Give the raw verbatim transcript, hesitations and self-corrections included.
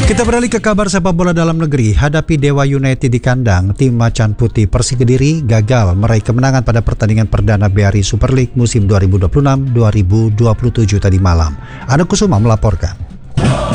Kita beralih ke kabar sepak bola dalam negeri. Hadapi Dewa United di kandang, tim Macan Putih Persik Kediri gagal meraih kemenangan pada pertandingan perdana B R I Super League musim dua ribu dua puluh enam dua ribu dua puluh tujuh tadi malam. Ana Kusuma melaporkan.